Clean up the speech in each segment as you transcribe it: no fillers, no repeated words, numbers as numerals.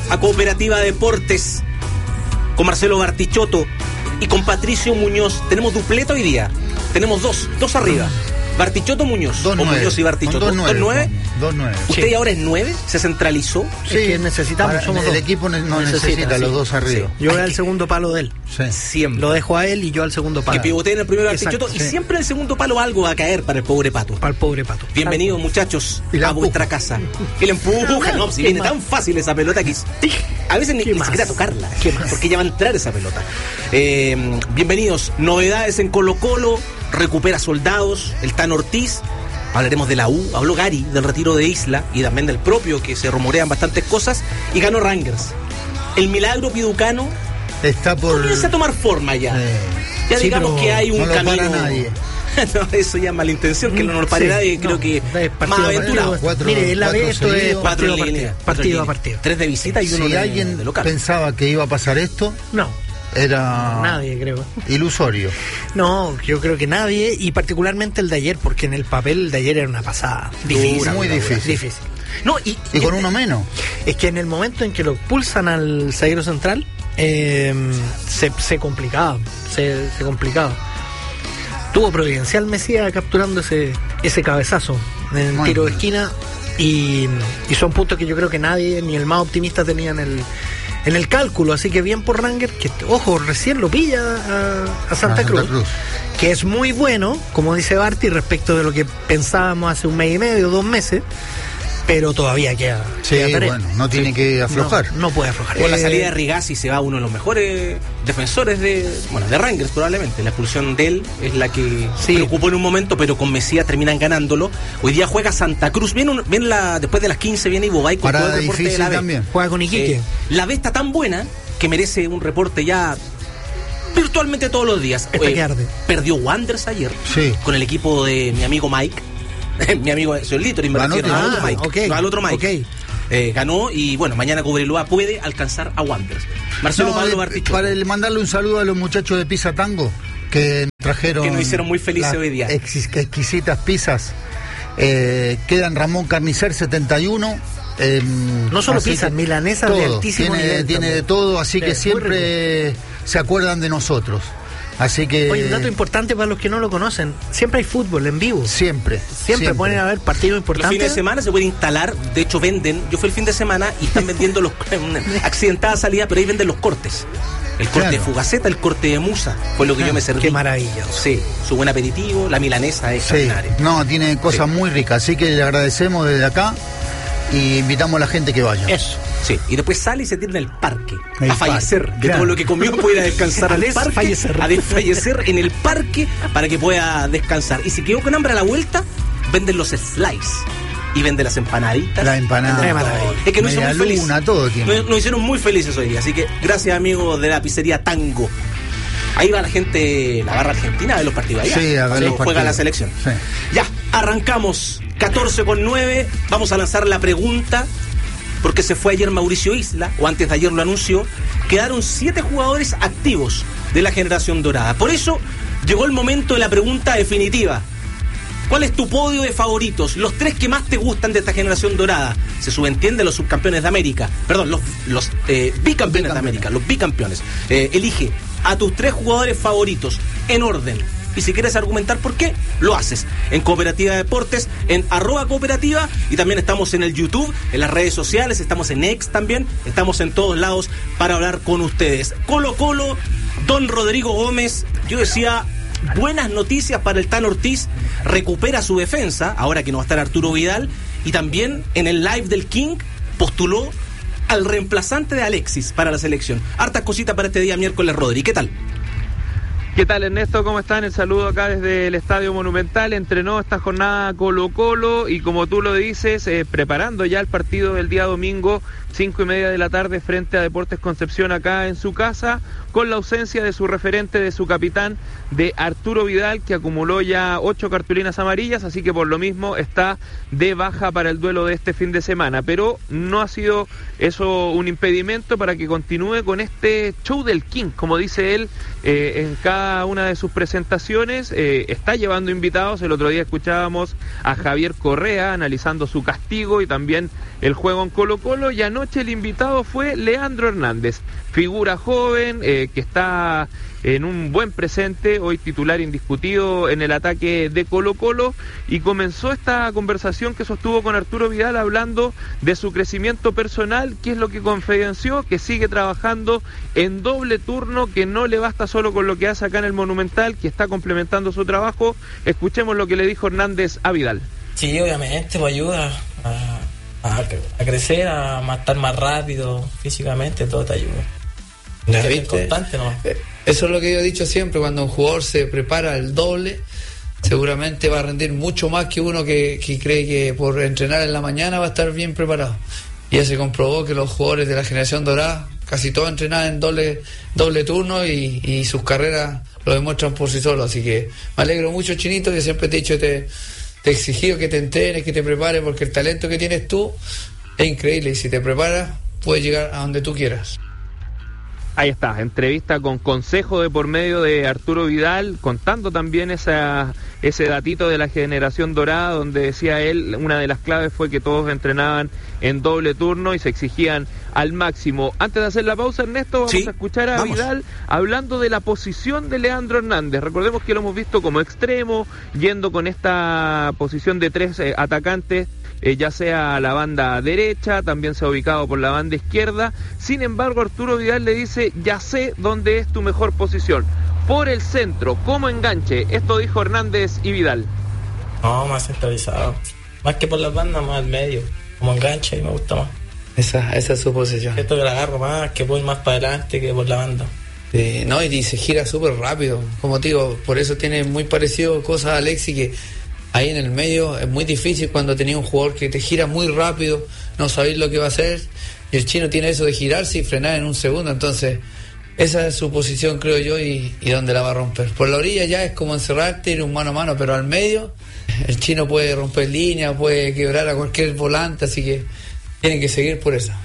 a Cooperativa Deportes con Marcelo Bartichotto y con Patricio Muñoz. Tenemos dupleta hoy día. Tenemos dos arriba. Bartichotto, Muñoz. O Muñoz y Bartichotto. 2-9. ¿Usted ahora es 9? ¿Se centralizó? Sí, es que necesitamos. El equipo no necesita los dos arriba. Sí. Yo voy al segundo palo de él. Sí. Siempre. Lo dejo a él y yo al segundo palo. Que pivotea en el primero Bartichotto y siempre en el segundo palo algo va a caer para el pobre Pato. Para el pobre Pato. Bienvenidos, muchachos, a vuestra casa. Y le empuja. No, si viene tan fácil esa pelota que a veces ni siquiera tocarla. Porque ya va a entrar esa pelota. Bienvenidos. Novedades en Colo-Colo. Recupera soldados. El Tan Ortiz. Hablaremos de la U. Habló Gary del retiro de Isla y también del propio, que se rumorean bastantes cosas. Y ganó Rangers. El milagro piducano está por... comienza a tomar forma ya. Ya digamos que hay un camino. No nadie. No, eso ya es mala intención, que no nos pare nadie. Creo que más aventurado. Mire, la vez esto es partido a partido. 3 de visita y uno de local. Si alguien pensaba que iba a pasar esto, no. Era nadie, creo. Ilusorio. No, yo creo que nadie, y particularmente el de ayer, porque en el papel el de ayer era una pasada difícil. Muy difícil. No, y con uno menos. Es que en el momento en que lo expulsan al zaguero central, se complicaba. Se complicaba. Tuvo Providencial Mesías capturando ese cabezazo en el tiro de esquina, y son puntos que yo creo que nadie, ni el más optimista, tenía en el cálculo, así que bien por Rangers, que ojo, recién lo pilla a Santa Cruz, que es muy bueno, como dice Barty, respecto de lo que pensábamos hace un mes y medio, 2 meses, pero todavía queda bueno, no tiene que aflojar. No puede aflojar. Con la salida de Rigasi se va uno de los mejores defensores de Rangers, probablemente. La expulsión de él es la que preocupó en un momento, pero con Mesías terminan ganándolo. Hoy día juega Santa Cruz, después de las 15 viene Ibobay con todo el reporte de la B. También. Juega con Iquique. La B está tan buena que merece un reporte ya virtualmente todos los días. Perdió Wanderers ayer con el equipo de mi amigo Mike. Mi amigo Solito, al otro Mike. Ganó y bueno, mañana Cobreloa puede alcanzar a Wanderers. Marcelo Pablo Bartichotto. Para mandarle un saludo a los muchachos de Pizza Tango que trajeron, que nos hicieron muy felices hoy día. Exquisitas pizzas. Quedan Ramón Carnicer 71. No solo pizzas, milanesas de altísimo nivel. Tiene de todo, así que siempre se acuerdan de nosotros. Así que... Oye, un dato importante para los que no lo conocen: siempre hay fútbol en vivo. Siempre pueden haber partidos importantes. Los fines de semana se puede instalar, de hecho venden, yo fui el fin de semana y están vendiendo los accidentada salida, pero ahí venden los cortes. El corte de Fugaceta, el corte de Musa, fue lo que yo me serví. Qué maravilla. Sí, su buen aperitivo, la milanesa es extraordinaria. No, tiene cosas muy ricas, así que le agradecemos desde acá y invitamos a la gente que vaya. Eso. Sí, y después sale y se tira en el parque a fallecer de todo lo que comió, puede ir a descansar al parque, a desfallecer en el parque para que pueda descansar. Y si quedó con hambre a la vuelta, venden los slices y venden las empanaditas. La empanada. Es que nos hicieron muy felices. Nos hicieron muy felices hoy día, así que gracias, amigos de la pizzería Tango. Ahí va la gente, la barra argentina, a ver los partidos allá. Sí, a ver los partidos. Juega la selección. Sí. Ya, arrancamos 14:09. Vamos a lanzar la pregunta, porque se fue ayer Mauricio Isla, o antes de ayer lo anunció. Quedaron 7 jugadores activos de la generación dorada. Por eso llegó el momento de la pregunta definitiva. ¿Cuál es tu podio de favoritos? Los 3 que más te gustan de esta generación dorada. Se subentiende los subcampeones de América. Perdón, los bicampeones de América. Los bicampeones. Elige a tus 3 jugadores favoritos en orden. Y si quieres argumentar por qué, lo haces en Cooperativa Deportes, en @cooperativa, y también estamos en el YouTube, en las redes sociales, estamos en X también, estamos en todos lados para hablar con ustedes. Colo-Colo, don Rodrigo Gómez, yo decía, buenas noticias para el Tan Ortiz, recupera su defensa, ahora que no va a estar Arturo Vidal, y también en el live del King postuló al reemplazante de Alexis para la selección. Hartas cositas para este día miércoles, Rodri, ¿qué tal? ¿Qué tal, Ernesto? ¿Cómo están? El saludo acá desde el Estadio Monumental. Entrenó esta jornada Colo-Colo y, como tú lo dices, preparando ya el partido del día domingo, 5:30 de la tarde, frente a Deportes Concepción, acá en su casa, con la ausencia de su referente, de su capitán, de Arturo Vidal, que acumuló ya 8 cartulinas amarillas, así que por lo mismo está de baja para el duelo de este fin de semana. Pero no ha sido eso un impedimento para que continúe con este show del King, como dice él, en cada cada una de sus presentaciones. Está llevando invitados. El otro día escuchábamos a Javier Correa analizando su castigo y también el juego en Colo-Colo, y anoche el invitado fue Leandro Hernández, figura joven que está en un buen presente, hoy titular indiscutido en el ataque de Colo-Colo, y comenzó esta conversación que sostuvo con Arturo Vidal hablando de su crecimiento personal, que es lo que confidenció, que sigue trabajando en doble turno, que no le basta solo con lo que hace acá en el Monumental, que está complementando su trabajo. Escuchemos lo que le dijo Hernández a Vidal. Sí, obviamente, pues ayuda a crecer, a estar más rápido físicamente, todo te ayuda. Constante, ¿no? Eso es lo que yo he dicho siempre, cuando un jugador se prepara el doble, seguramente va a rendir mucho más que uno que cree que por entrenar en la mañana va a estar bien preparado. Y ya se comprobó que los jugadores de la generación dorada, casi todos entrenaban en doble turno y sus carreras lo demuestran por sí solos. Así que me alegro mucho, Chinito, que siempre te he dicho, te he exigido que te entrenes, que te prepares, porque el talento que tienes tú es increíble, y si te preparas puedes llegar a donde tú quieras. Ahí está, entrevista con consejo de por medio de Arturo Vidal, contando también ese datito de la generación dorada, donde decía él, una de las claves fue que todos entrenaban en doble turno y se exigían al máximo. Antes de hacer la pausa, Ernesto, vamos a escuchar a Vidal hablando de la posición de Leandro Hernández. Recordemos que lo hemos visto como extremo, yendo con esta posición de 3 atacantes, ya sea a la banda derecha, también se ha ubicado por la banda izquierda. Sin embargo, Arturo Vidal le dice: ya sé dónde es tu mejor posición, por el centro, como enganche. Esto dijo Hernández y Vidal. No, más centralizado, más que por las bandas, más al medio, como enganche, y me gusta más. Esa es su posición. Esto que la agarro más, que voy más para adelante que por la banda. No, y se gira súper rápido, como te digo, por eso tiene muy parecido cosas a Alexis, que ahí en el medio es muy difícil cuando tenés un jugador que te gira muy rápido, no sabéis lo que va a hacer, y el chino tiene eso de girarse y frenar en un segundo. Entonces esa es su posición, creo yo, y donde la va a romper. Por la orilla ya es como encerrarte, ir un mano a mano, pero al medio el chino puede romper línea, puede quebrar a cualquier volante, así que tienen que seguir por esa.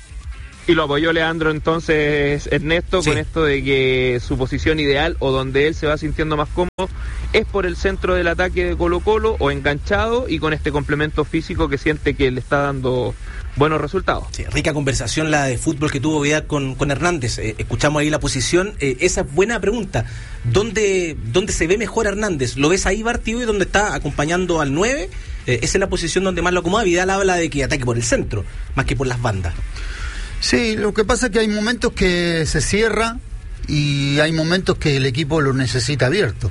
Y lo apoyó Leandro entonces, Ernesto, con esto de que su posición ideal, o donde él se va sintiendo más cómodo, es por el centro del ataque de Colo-Colo, o enganchado, y con este complemento físico que siente que le está dando buenos resultados. Sí, rica conversación la de fútbol que tuvo Vidal con Hernández. Escuchamos ahí la posición. Esa es buena pregunta. ¿Dónde se ve mejor Hernández? ¿Lo ves ahí, Barty, hoy, donde está acompañando al 9? Esa es la posición donde más lo acomoda. Vidal habla de que ataque por el centro, más que por las bandas. Sí, lo que pasa es que hay momentos que se cierra y hay momentos que el equipo lo necesita abierto.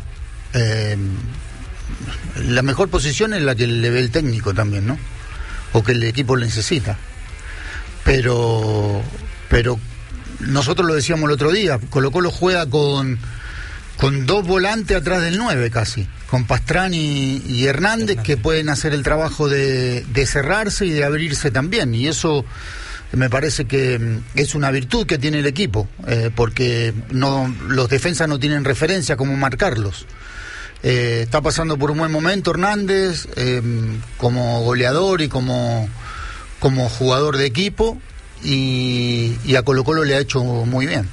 La mejor posición es la que le ve el técnico también, ¿no? O que el equipo lo necesita. Pero nosotros lo decíamos el otro día, Colo-Colo juega con 2 volantes atrás del 9 casi, con Pastrani y Hernández, que pueden hacer el trabajo de cerrarse y de abrirse también, y eso me parece que es una virtud que tiene el equipo, porque los defensas no tienen referencia cómo marcarlos. Está pasando por un buen momento Hernández, como goleador y como jugador de equipo, y a Colo-Colo le ha hecho muy bien.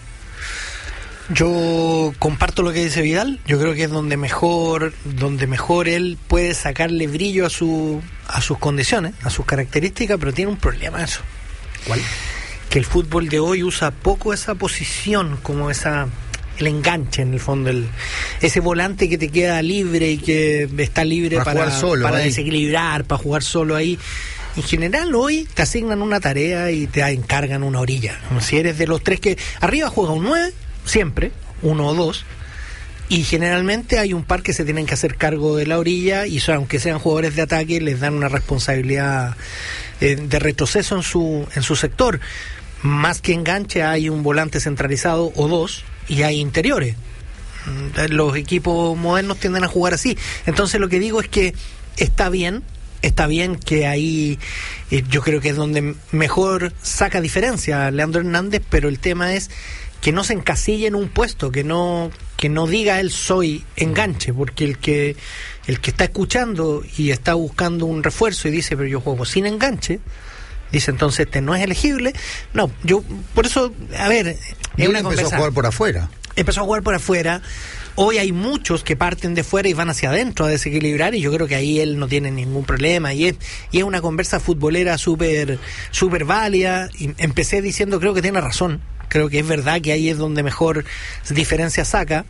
Yo comparto lo que dice Vidal. Yo creo que es donde mejor él puede sacarle brillo a sus condiciones, a sus características, pero tiene un problema eso. ¿Cuál? Que el fútbol de hoy usa poco esa posición, como el enganche, en el fondo, ese volante que te queda libre y que está libre para desequilibrar, para jugar solo ahí. En general hoy te asignan una tarea y te encargan una orilla. Si eres de los 3 que arriba juega un 9, siempre, 1 o 2, y generalmente hay un par que se tienen que hacer cargo de la orilla, y aunque sean jugadores de ataque, les dan una responsabilidad de retroceso en su sector. Más que enganche, hay un volante centralizado o 2, y hay interiores. Los equipos modernos tienden a jugar así. Entonces lo que digo es que está bien que ahí yo creo que es donde mejor saca diferencia Leandro Hernández, pero el tema es que no se encasille en un puesto, que no diga él soy enganche, porque el que está escuchando y está buscando un refuerzo y dice pero yo juego sin enganche, dice entonces no es elegible. No, yo por eso, a ver, es una empezó a jugar por afuera. empezó a jugar por afuera. Hoy hay muchos que parten de fuera y van hacia adentro a desequilibrar, y yo creo que ahí él no tiene ningún problema, y es una conversa futbolera súper válida. Y empecé diciendo, creo que tiene razón, creo que es verdad que ahí es donde mejor diferencia saca.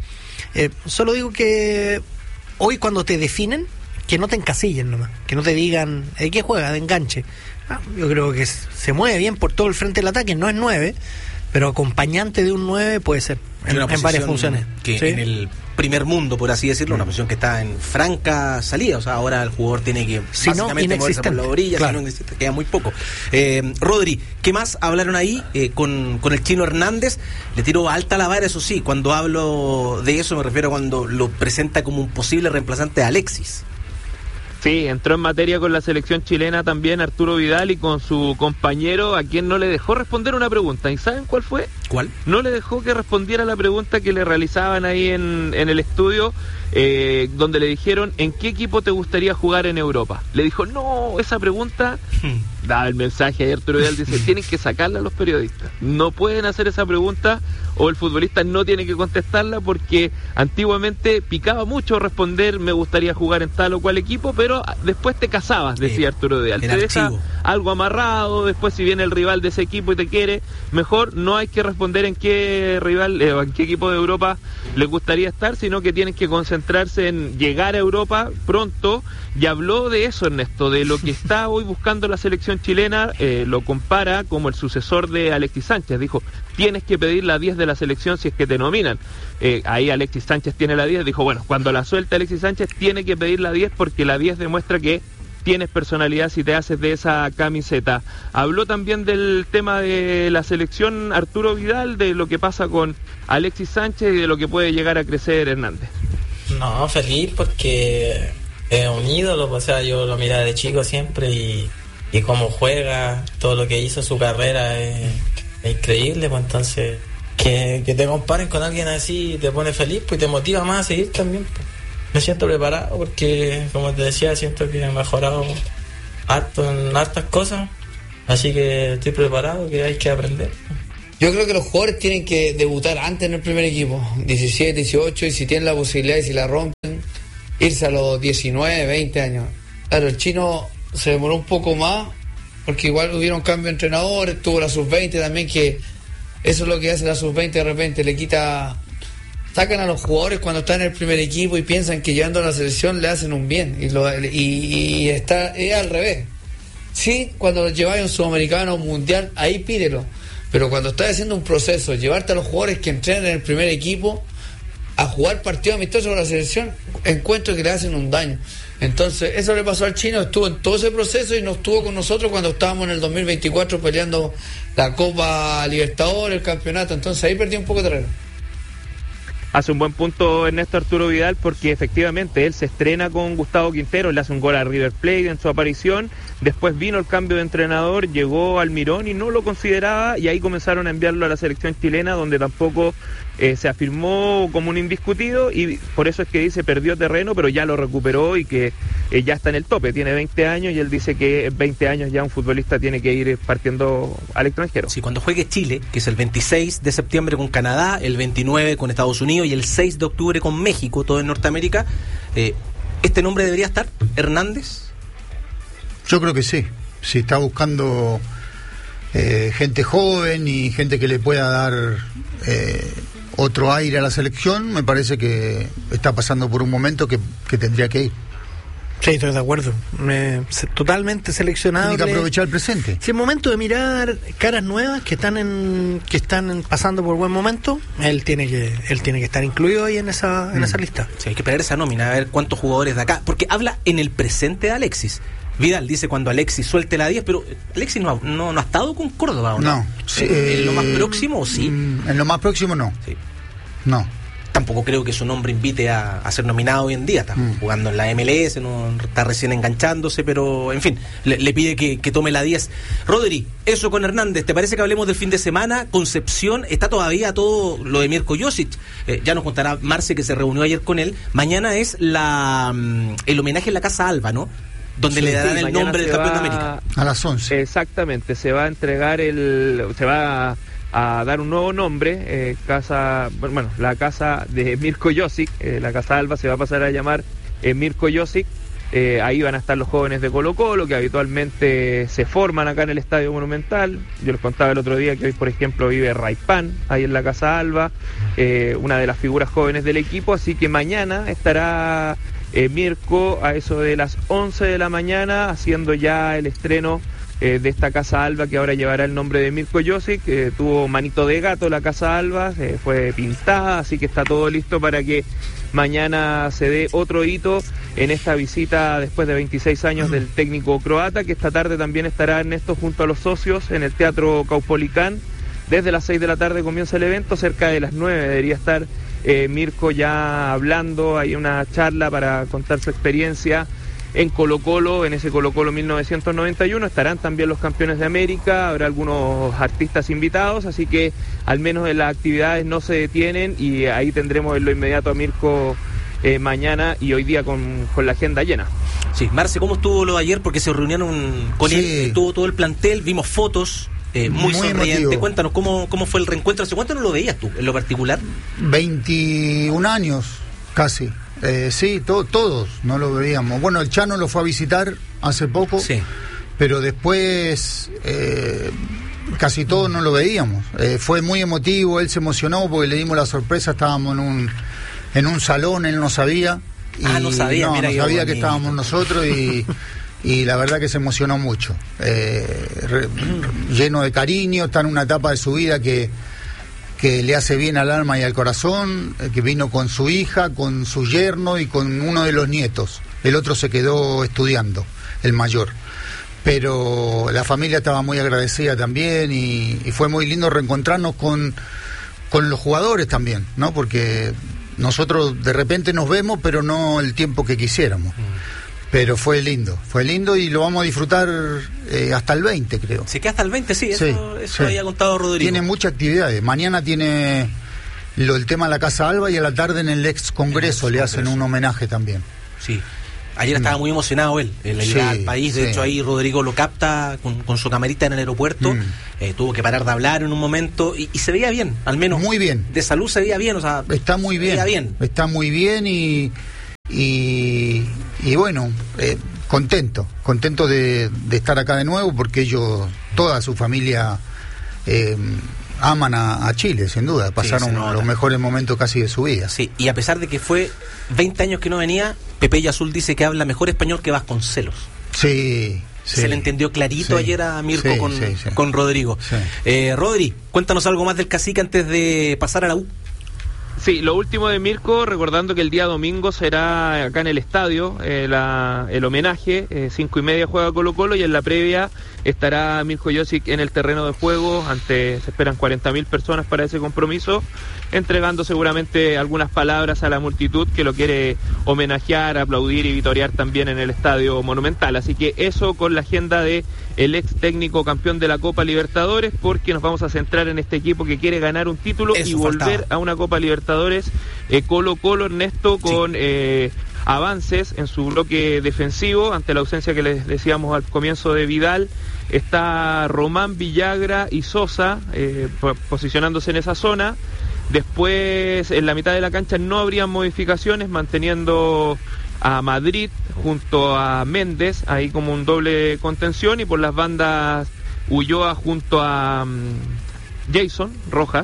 Solo digo que hoy cuando te definen, que no te encasillen nomás, que no te digan ¿de qué juega? De enganche. Yo creo que se mueve bien por todo el frente del ataque, no es 9, pero acompañante de un 9 puede ser en varias funciones. Que ¿sí? En el primer mundo, por así decirlo, una posición que está en franca salida. O sea, ahora el jugador tiene que básicamente moverse por la orilla, claro. Si no existe, queda muy poco. Rodri, ¿qué más hablaron ahí con el Chino Hernández? Le tiró alta la vara, eso sí. Cuando hablo de eso me refiero a cuando lo presenta como un posible reemplazante de Alexis. Sí, entró en materia con la selección chilena también Arturo Vidal y con su compañero, a quien no le dejó responder una pregunta. ¿Y saben cuál fue? ¿Cuál? No le dejó que respondiera la pregunta que le realizaban ahí en el estudio, donde le dijeron ¿en qué equipo te gustaría jugar en Europa? Le dijo, no, esa pregunta... Daba el mensaje ahí Arturo Vidal, dice, tienen que sacarla a los periodistas. No pueden hacer esa pregunta o el futbolista no tiene que contestarla, porque antiguamente picaba mucho responder me gustaría jugar en tal o cual equipo, pero después te casabas, decía Arturo Vidal. Te deja algo amarrado, después si viene el rival de ese equipo y te quiere, mejor no hay que responder en qué rival, en qué equipo de Europa les gustaría estar, sino que tienen que concentrarse en llegar a Europa pronto. Y habló de eso, Ernesto, de lo que está hoy buscando la selección chilena. Lo compara como el sucesor de Alexis Sánchez. Dijo, tienes que pedir la 10 de la selección si es que te nominan. Ahí Alexis Sánchez tiene la 10. Dijo, bueno, cuando la suelte Alexis Sánchez tiene que pedir la 10, porque la 10 demuestra que tienes personalidad si te haces de esa camiseta. Habló también del tema de la selección Arturo Vidal, de lo que pasa con Alexis Sánchez y de lo que puede llegar a crecer Hernández. No, feliz porque es un ídolo, o sea, yo lo miraba de chico siempre y cómo juega, todo lo que hizo, su carrera es increíble, pues entonces que te comparen con alguien así te pone feliz, pues, y te motiva más a seguir también, pues. Me siento preparado porque, como te decía, siento que he mejorado harto en hartas cosas, así que estoy preparado, que hay que aprender. Yo creo que los jugadores tienen que debutar antes en el primer equipo, 17, 18, y si tienen la posibilidad y si la rompen, irse a los 19, 20 años. Claro, el Chino se demoró un poco más, porque igual hubieron cambio de entrenadores, tuvo la sub-20 también, que eso es lo que hace la sub-20, de repente le quita... Sacan a los jugadores cuando están en el primer equipo y piensan que llegando a la selección le hacen un bien, y está es al revés. Sí, cuando lleváis a un sudamericano, un mundial, ahí pídelo, pero cuando estás haciendo un proceso, llevarte a los jugadores que entrenan en el primer equipo a jugar partidos amistosos con la selección, encuentro que le hacen un daño. Entonces eso le pasó al Chino, estuvo en todo ese proceso y no estuvo con nosotros cuando estábamos en el 2024 peleando la Copa Libertadores, el campeonato. Entonces ahí perdió un poco de terreno. Hace un buen punto Ernesto Arturo Vidal, porque efectivamente él se estrena con Gustavo Quintero, le hace un gol a River Plate en su aparición, después vino el cambio de entrenador, llegó Almirón y no lo consideraba, y ahí comenzaron a enviarlo a la selección chilena, donde tampoco se afirmó como un indiscutido, y por eso es que dice perdió terreno, pero ya lo recuperó y que ya está en el tope, tiene 20 años y él dice que en 20 años ya un futbolista tiene que ir partiendo al extranjero. Sí, cuando juegue Chile, que es el 26 de septiembre con Canadá, el 29 con Estados Unidos y el 6 de octubre con México, todo en Norteamérica, ¿este nombre debería estar, Hernández? Yo creo que sí, si está buscando gente joven y gente que le pueda dar otro aire a la selección, me parece que está pasando por un momento que tendría que ir. Sí, estoy de acuerdo. Totalmente seleccionable. Tiene que aprovechar el presente. Si es momento de mirar caras nuevas que están pasando por buen momento, él tiene que estar incluido ahí en esa lista. Sí, hay que esperar esa nómina, a ver cuántos jugadores de acá, porque habla en el presente de Alexis. Vidal dice cuando Alexis suelte la 10, pero Alexis no ha estado con Córdoba, ¿o no? No. Sí, ¿en lo más próximo o sí? En lo más próximo no. Sí. No. Tampoco creo que su nombre invite a ser nominado hoy en día. Está jugando en la MLS, no está recién enganchándose, pero en fin, le pide que tome la 10. Rodri, eso con Hernández. ¿Te parece que hablemos del fin de semana? Concepción, está todavía todo lo de Mirko Josic. Ya nos contará Marce, que se reunió ayer con él. Mañana es el homenaje en la Casa Alba, ¿no? Donde le darán el nombre del campeón de América. A las 11. Exactamente, se va a entregar se va a dar un nuevo nombre, la casa de Mirko Josic, la Casa Alba se va a pasar a llamar Mirko Josic. Ahí van a estar los jóvenes de Colo-Colo, que habitualmente se forman acá en el Estadio Monumental. Yo les contaba el otro día que hoy, por ejemplo, vive Raipan, ahí en la Casa Alba, una de las figuras jóvenes del equipo, así que mañana estará Mirko a eso de las 11 de la mañana, haciendo ya el estreno de esta Casa Alba, que ahora llevará el nombre de Mirko Josic. Tuvo manito de gato la Casa Alba, fue pintada, así que está todo listo para que mañana se dé otro hito en esta visita después de 26 años del técnico croata, que esta tarde también estará Ernesto junto a los socios en el Teatro Caupolicán. Desde las 6 de la tarde comienza el evento, cerca de las 9 debería estar Mirko ya hablando. Hay una charla para contar su experiencia en Colo-Colo, en ese Colo-Colo 1991, estarán también los campeones de América, habrá algunos artistas invitados, así que al menos en las actividades no se detienen y ahí tendremos en lo inmediato a Mirko mañana y hoy día con la agenda llena. Sí, Marce, ¿cómo estuvo lo de ayer? Porque se reunieron con él, estuvo todo el plantel, vimos fotos, muy sonriente. Emotivo. Cuéntanos, ¿cómo fue el reencuentro? ¿Hace cuánto no lo veías tú, en lo particular? 21 años, casi. Sí, todos no lo veíamos. Bueno, el Chano lo fue a visitar hace poco, sí, pero después casi todos no lo veíamos. Fue muy emotivo, él se emocionó porque le dimos la sorpresa, estábamos en un salón, él no sabía. No sabía, mira, no sabía que estábamos nosotros y la verdad que se emocionó mucho. Lleno de cariño, está en una etapa de su vida que le hace bien al alma y al corazón, que vino con su hija, con su yerno y con uno de los nietos. El otro se quedó estudiando, el mayor. Pero la familia estaba muy agradecida también y fue muy lindo reencontrarnos con los jugadores también, ¿no? Porque nosotros de repente nos vemos, pero no el tiempo que quisiéramos. Pero fue lindo y lo vamos a disfrutar hasta el 20, creo. ¿Se queda hasta el 20? Sí, eso había contado Rodrigo. Tiene muchas actividades. Mañana tiene el tema de la Casa Alba y a la tarde en el ex Congreso le hacen un homenaje también. Sí. Ayer estaba muy emocionado él, la llegada al país. De hecho, ahí Rodrigo lo capta con su camarita en el aeropuerto. Tuvo que parar de hablar en un momento y se veía bien, al menos. Muy bien. De salud se veía bien, o sea. Está muy bien. Está muy bien y bueno, contento de estar acá de nuevo porque toda su familia aman a Chile, sin duda, pasaron los mejores momentos casi de su vida. Sí, y a pesar de que fue 20 años que no venía, Pepe Yazul dice que habla mejor español que Vasconcelos. Sí. Se le entendió clarito ayer a Mirko con Rodrigo. Sí. Rodri, cuéntanos algo más del Cacique antes de pasar a la U. Sí, lo último de Mirko, recordando que el día domingo será acá en el estadio el homenaje, 5:30 juega Colo-Colo y en la previa estará Mirko Josic en el terreno de juego, se esperan 40.000 personas para ese compromiso, entregando seguramente algunas palabras a la multitud que lo quiere homenajear, aplaudir y vitorear también en el Estadio Monumental. Así que eso con la agenda de el ex técnico campeón de la Copa Libertadores, porque nos vamos a centrar en este equipo que quiere ganar un título y volver a una Copa Libertadores. Colo-Colo, Ernesto, con avances en su bloque defensivo ante la ausencia que les decíamos al comienzo de Vidal. Está Román, Villagra y Sosa posicionándose en esa zona. Después en la mitad de la cancha no habría modificaciones, manteniendo a Madrid junto a Méndez ahí como un doble contención, y por las bandas Ulloa junto a Jason Rojas.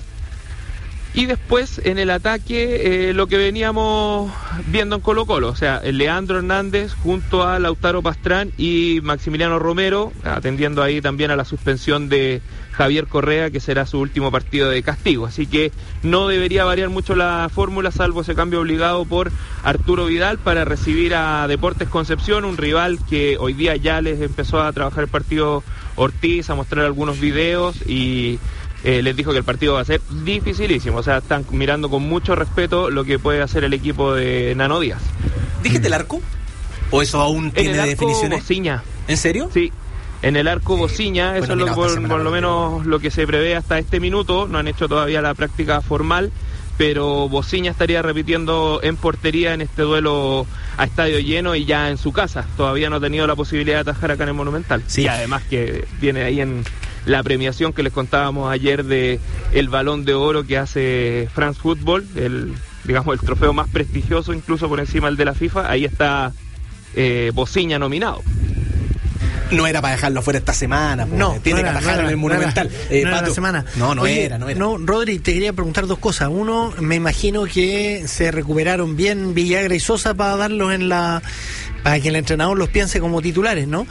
Y después en el ataque lo que veníamos viendo en Colo-Colo, o sea, el Leandro Hernández junto a Lautaro Pastrán y Maximiliano Romero, atendiendo ahí también a la suspensión de Javier Correa, que será su último partido de castigo. Así que no debería variar mucho la fórmula, salvo ese cambio obligado por Arturo Vidal para recibir a Deportes Concepción, un rival que hoy día ya les empezó a trabajar el partido Ortiz, a mostrar algunos videos y les dijo que el partido va a ser dificilísimo. O sea, están mirando con mucho respeto lo que puede hacer el equipo de Nano Díaz. ¿Dijiste el arco? ¿O eso aún tiene definiciones? Bociña. ¿En serio? Sí. En el arco Bociña, eso es por lo menos lo que se prevé hasta este minuto. No han hecho todavía la práctica formal, pero Bociña estaría repitiendo en portería en este duelo a estadio lleno y ya en su casa. Todavía no ha tenido la posibilidad de atajar acá en el Monumental. Sí. Y además que viene ahí en la premiación que les contábamos ayer de el Balón de Oro que hace France Football, el trofeo más prestigioso incluso por encima del de la FIFA. Ahí está Bociña nominado. No era para dejarlo fuera esta semana, no, tiene que atajar en el Monumental. No era la semana. No era. No, Rodri, te quería preguntar dos cosas. Uno, me imagino que se recuperaron bien Villagra y Sosa para darlos para que el entrenador los piense como titulares, ¿no?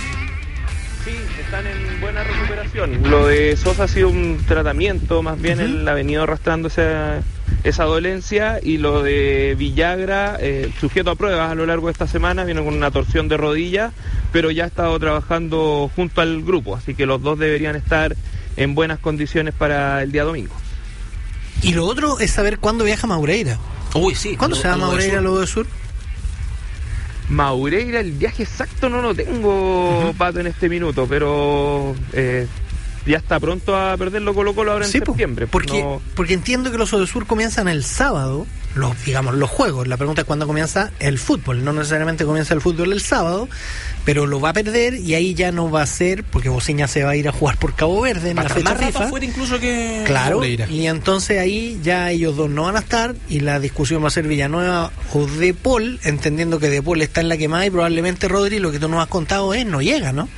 Sí, están en buena recuperación. Lo de Sosa ha sido un tratamiento, más bien él ha venido arrastrando esa dolencia, y lo de Villagra, sujeto a pruebas a lo largo de esta semana, viene con una torsión de rodilla, pero ya ha estado trabajando junto al grupo, así que los dos deberían estar en buenas condiciones para el día domingo. Y lo otro es saber cuándo viaja Maureira. Uy, sí. ¿Cuándo se va Maureira a Lobo de Sur? Maureira, el viaje exacto no lo tengo, Pato, en este minuto, pero ya está pronto a perderlo Colo-Colo ahora en septiembre. Porque entiendo que los Odesur comienzan el sábado, los juegos. La pregunta es cuándo comienza el fútbol. No necesariamente comienza el fútbol el sábado, pero lo va a perder, y ahí ya no va a ser, porque Bociña se va a ir a jugar por Cabo Verde en la fecha FIFA. Fuera incluso que claro, Maureira. Y entonces ahí ya ellos dos no van a estar, y la discusión va a ser Villanueva o De Paul, entendiendo que De Paul está en la quemada, y probablemente, Rodri, lo que tú nos has contado no llega, ¿no?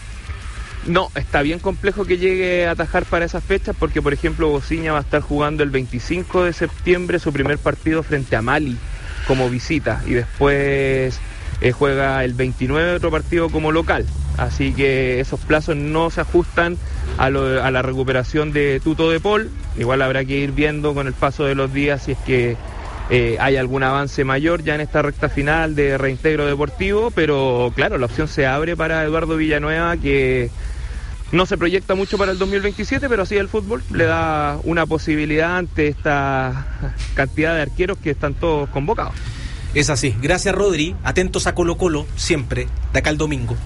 No, está bien complejo que llegue a atajar para esas fechas, porque por ejemplo Bociña va a estar jugando el 25 de septiembre su primer partido frente a Mali como visita, y después juega el 29 otro partido como local, así que esos plazos no se ajustan a la recuperación de Tuto De Paul. Igual habrá que ir viendo con el paso de los días si es que hay algún avance mayor ya en esta recta final de reintegro deportivo, pero claro, la opción se abre para Eduardo Villanueva, que no se proyecta mucho para el 2027, pero sí el fútbol le da una posibilidad ante esta cantidad de arqueros que están todos convocados. Es así. Gracias, Rodri. Atentos a Colo-Colo siempre, de acá al domingo.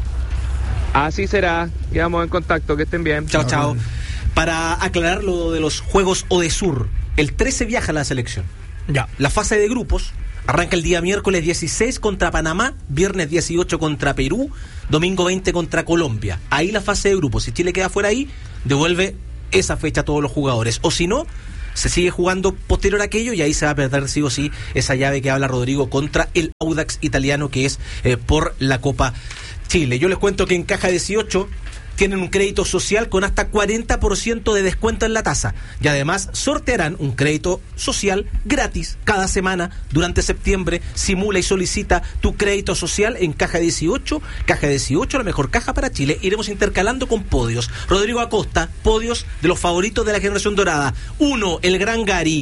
Así será. Quedamos en contacto. Que estén bien. Chao. Para aclarar lo de los Juegos Odesur, el 13 viaja a la selección. Ya. La fase de grupos arranca el día miércoles 16 contra Panamá, viernes 18 contra Perú, domingo 20 contra Colombia. Ahí la fase de grupos. Si Chile queda fuera ahí, devuelve esa fecha a todos los jugadores. O si no, se sigue jugando posterior a aquello, y ahí se va a perder sí o sí esa llave que habla Rodrigo contra el Audax italiano, que es por la Copa Chile. Yo les cuento que en Caja 18 tienen un crédito social con hasta 40% de descuento en la tasa, y además sortearán un crédito social gratis cada semana durante septiembre. Simula y solicita tu crédito social en Caja 18. Caja 18, la mejor caja para Chile. Iremos intercalando con podios. Rodrigo Acosta, podios de los favoritos de la generación dorada. 1, el Gran Gary.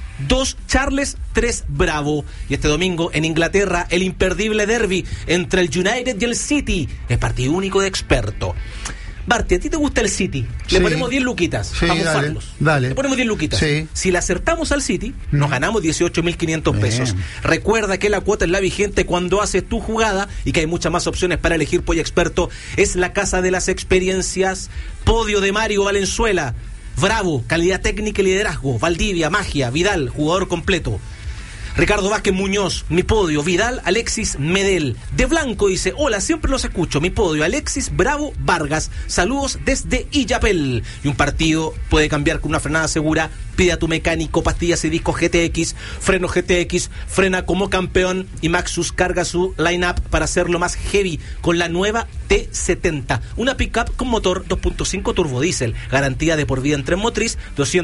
2, Charles. 3, Bravo. Y este domingo en Inglaterra, el imperdible derbi entre el United y el City. Es partido único de experto. Barty, ¿a ti te gusta el City? Le ponemos 10 luquitas. Sí, vamos a mofarlos. Dale. Le ponemos 10 luquitas. Sí. Si le acertamos al City, nos ganamos 18.500 pesos. Bien. Recuerda que la cuota es la vigente cuando haces tu jugada, y que hay muchas más opciones para elegir. Polla Experto es la casa de las experiencias. Podio de Mario Valenzuela. Bravo, calidad técnica y liderazgo. Valdivia, magia. Vidal, jugador completo. Ricardo Vázquez Muñoz, mi podio. Vidal, Alexis, Medel. De Blanco dice: hola, siempre los escucho. Mi podio, Alexis, Bravo, Vargas. Saludos desde Illapel. Y un partido puede cambiar con una frenada segura. Pide a tu mecánico pastillas y discos GTX, freno GTX, frena como campeón, y Maxus carga su line-up para hacerlo más heavy con la nueva T70, una pickup con motor 2.5 turbodiesel, garantía de por vida en tren motriz,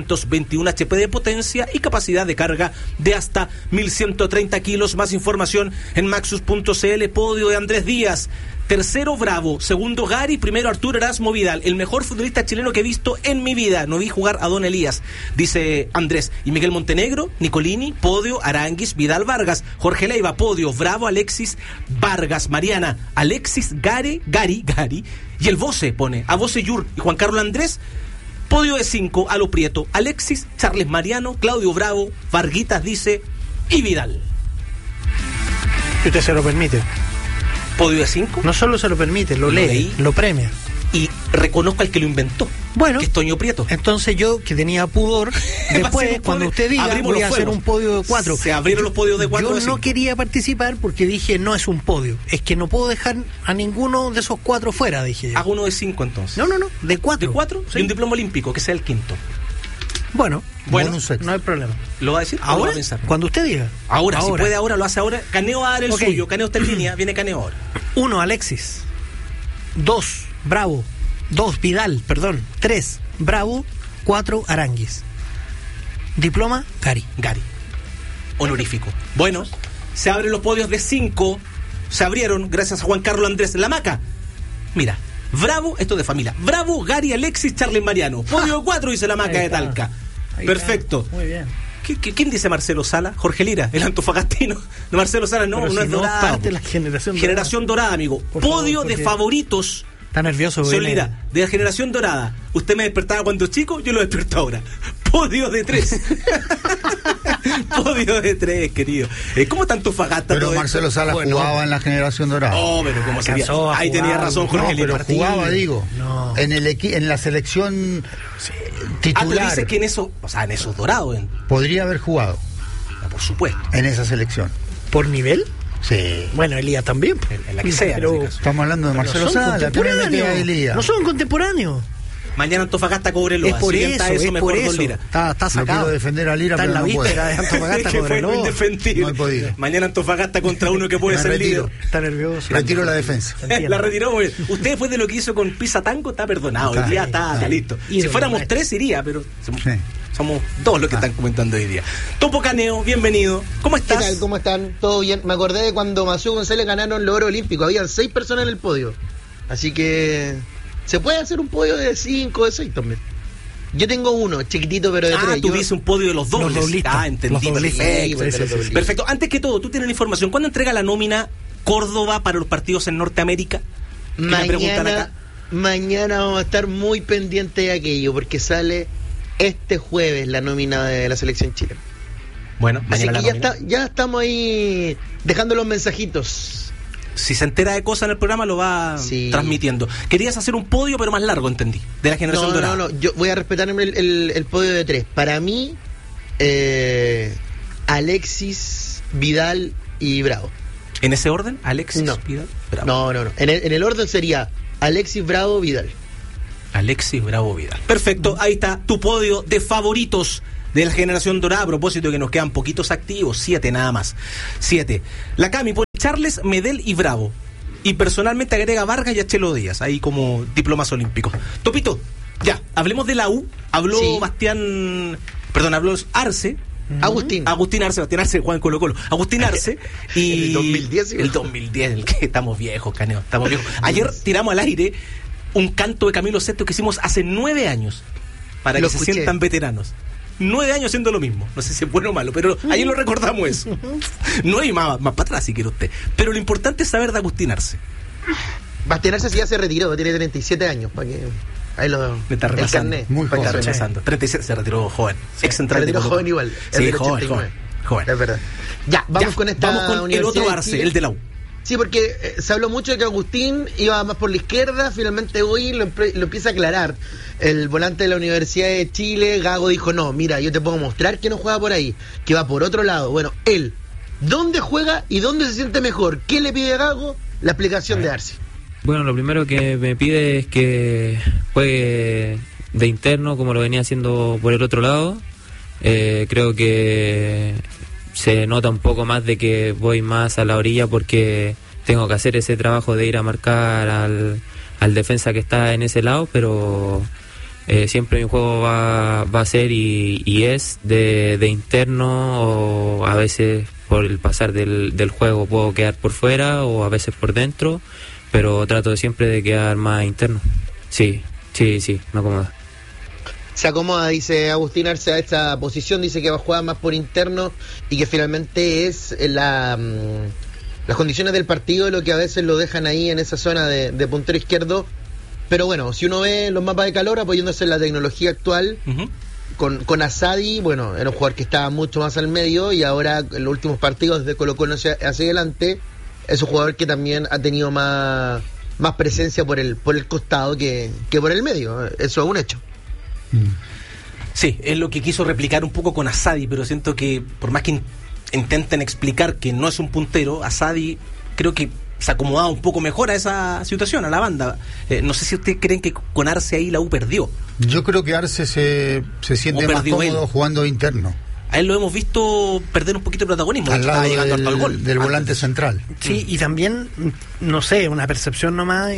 221 HP de potencia y capacidad de carga de hasta 1130 kilos. Más información en maxus.cl. Podio de Andrés Díaz. Tercero, Bravo. Segundo, Gary. Primero, Arturo Erasmo Vidal. El mejor futbolista chileno que he visto en mi vida. No vi jugar a Don Elías, dice Andrés. Y Miguel Montenegro, Nicolini, podio, Aranguis, Vidal, Vargas. Jorge Leiva, podio, Bravo, Alexis, Vargas. Mariana, Alexis, Gary. Y el Voce pone a Voce Yur y Juan Carlos Andrés. Podio de 5, Alo Prieto, Alexis, Charles Mariano, Claudio Bravo, Varguitas dice, y Vidal. ¿Y usted se lo permite? Podio de 5. No solo se lo permite, lo lee, lo premia. Y reconozco al que lo inventó. Bueno, que es Toño Prieto. Entonces yo, que tenía pudor, después, cuando usted diga, voy a hacer un podio de 4. Se abrieron los podios de 4. Yo no quería participar porque dije, no es un podio. Es que no puedo dejar a ninguno de esos 4 fuera, dije yo. Hago uno de 5 entonces. No, de 4. ¿De 4? Sí. Y un diploma olímpico, que sea el quinto. Bueno, no hay problema. ¿Lo va a decir? ¿Ahora? ¿Lo va a pensar? Cuando usted diga. Ahora, si puede ahora, lo hace ahora. Caneo va a dar el suyo. Caneo está en línea. Viene Caneo ahora. 1, Alexis. 2, Bravo. 2, Vidal, perdón. 3, Bravo. 4, Aranguis. Diploma, Gary. Honorífico. Bueno, se abren los podios de 5. Se abrieron gracias a Juan Carlos Andrés Lamaca. Mira, Bravo, esto de familia. Bravo, Gary, Alexis, Charles Mariano. Podio de 4, dice Lamaca de Talca. Perfecto. Muy bien. ¿Quién dice Marcelo Sala? Jorge Lira, el antofagastino. No, Marcelo Sala no es dorada. Parte de la generación dorada, amigo. Podio de favoritos. Está nervioso, Señor Lira, de la generación dorada. Usted me despertaba cuando chico, yo lo despierto ahora. Podio de 3. Podio de 3, querido. ¿Cómo tanto Antofagasta? Pero Marcelo Sala jugaba en la generación dorada. Oh, pero como se ahí tenía razón Jorge Lira. Pero jugaba, digo, en la selección titular. Tú dices que en eso, en esos dorados. Podría haber jugado. Por supuesto. En esa selección. ¿Por nivel? Sí. Bueno, Elías también. En la que sea. Pero estamos hablando de Marcelo Sala. No son contemporáneos. Mañana Antofagasta Cobreloa. Es por eso, Está sacado. No quiero defender a Lira, está pero en la víspera de Antofagasta Cobreloa. Indefendible. No he podido. Mañana Antofagasta contra uno que puede ser líder. Está nervioso. Retiro la defensa. La retiró muy bien. Usted, después de lo que hizo con Pisa Tango, está perdonado. Hoy día está listo. Si fuéramos 3 iría, pero somos 2 los que están comentando hoy día. Topo Caneo, bienvenido. ¿Cómo estás? ¿Qué tal? ¿Cómo están? ¿Todo bien? Me acordé de cuando Maceo González ganaron el oro olímpico. Habían 6 personas en el podio. Así que se puede hacer un podio de 5, de 6 también. Yo tengo uno, chiquitito, pero de 3. Tú dices un podio de los dobles. Entendí. Perfecto. Perfecto. Antes que todo, tú tienes la información. ¿Cuándo entrega la nómina Córdoba para los partidos en Norteamérica? Mañana vamos a estar muy pendientes de aquello, porque sale este jueves la nómina de la selección chilena. Bueno, así que ya estamos ahí dejando los mensajitos. Si se entera de cosas en el programa, lo va transmitiendo. Querías hacer un podio, pero más largo, entendí, de la generación dorada. No, yo voy a respetar el podio de 3. Para mí, Alexis, Vidal y Bravo. ¿En ese orden? Alexis, Vidal, Bravo. No. En el orden sería Alexis, Bravo, Vidal. Alexis, Bravo, Vidal. Perfecto, ahí está tu podio de favoritos de la generación dorada. A propósito de que nos quedan poquitos activos, 7 nada más. 7. La Cami pone Charles, Medel y Bravo. Y personalmente agrega Vargas y a Chelo Díaz, ahí como diplomas olímpicos. Topito, ya, hablemos de la U. Habló habló Arce. Agustín Arce, Juan Colo Colo. Agustín Arce. Y el 2010. El 2010, el que estamos viejos, Caneo, estamos viejos. Ayer tiramos al aire un canto de Camilo VI que hicimos hace 9 años, para que se sientan veteranos. 9 años haciendo lo mismo. No sé si es bueno o malo, pero ayer lo recordamos eso. No hay más para atrás si quiere usted. Pero lo importante es saber de Agustín Arce. Agustín Arce ya se retiró, tiene 37 años, para que ahí lo me está repasando. Muy joven. Está repasando. 37 se retiró joven. Ex central. Se retiró joven igual. Sí, joven. Es verdad. Vamos con el otro Arce, el de la U. Sí, porque se habló mucho de que Agustín iba más por la izquierda. Finalmente hoy lo empieza a aclarar el volante de la Universidad de Chile. Gago dijo, no, mira, yo te puedo mostrar que no juega por ahí, que va por otro lado. Bueno, él, ¿dónde juega y dónde se siente mejor? ¿Qué le pide a Gago? La explicación de Arce. Bueno, lo primero que me pide es que juegue de interno como lo venía haciendo por el otro lado. Creo que se nota un poco más de que voy más a la orilla porque tengo que hacer ese trabajo de ir a marcar al defensa que está en ese lado, pero siempre mi juego va a ser y es de interno, o a veces por el pasar del juego puedo quedar por fuera o a veces por dentro, pero trato siempre de quedar más interno. Sí, me acomoda. Se acomoda, dice Agustín Arce, a esta posición. Dice que va a jugar más por interno y que finalmente es las condiciones del partido lo que a veces lo dejan ahí en esa zona de puntero izquierdo. Pero bueno, si uno ve los mapas de calor, apoyándose en la tecnología actual, con Asadi, bueno, era un jugador que estaba mucho más al medio, y ahora en los últimos partidos desde Colo Colo hacia adelante es un jugador que también ha tenido más más presencia por el costado que por el medio. Eso es un hecho. Sí, es lo que quiso replicar un poco con Asadi, pero siento que por más que intenten explicar que no es un puntero, Asadi creo que se ha acomodado un poco mejor a esa situación, a la banda. No sé si ustedes creen que con Arce ahí la U perdió. Yo creo que Arce se siente más cómodo jugando interno. A él lo hemos visto perder un poquito de protagonismo. Al lado llegando al gol del volante central. Sí, y también, no sé, una percepción nomás.